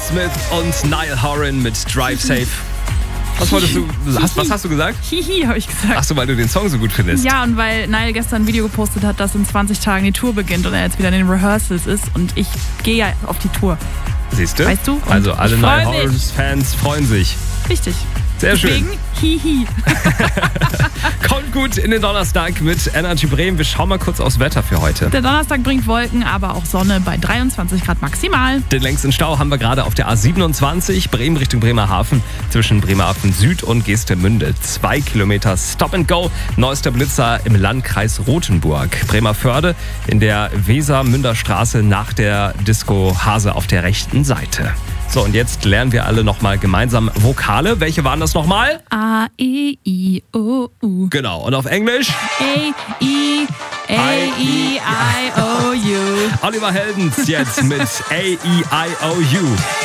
Smith und Niall Horan mit Drive Safe. Was hast du gesagt? Hihi, habe ich gesagt. Ach so, weil du den Song so gut findest. Ja, und weil Niall gestern ein Video gepostet hat, dass in 20 Tagen die Tour beginnt und er jetzt wieder in den Rehearsals ist und ich gehe ja auf die Tour. Siehst du? Weißt du? Und also alle ich Niall freu mich. Horan-Fans freuen sich. Richtig. Sehr schön. Deswegen, hihi. Kommt gut in den Donnerstag mit Energy Bremen. Wir schauen mal kurz aufs Wetter für heute. Der Donnerstag bringt Wolken, aber auch Sonne bei 23 Grad maximal. Den längsten Stau haben wir gerade auf der A27, Bremen Richtung Bremerhaven, zwischen Bremerhaven Süd und Geestemünde. 2 Kilometer Stop and Go. Neuester Blitzer im Landkreis Rothenburg. Bremerförde in der Weser-Münder-Straße nach der Disco Hase auf der rechten Seite. So, und jetzt lernen wir alle nochmal gemeinsam Vokale. Welche waren das nochmal? A, E, I, O, U. Genau. Und auf Englisch? A, E, I, O, U. Oliver Heldens jetzt mit A, E, I, O, U.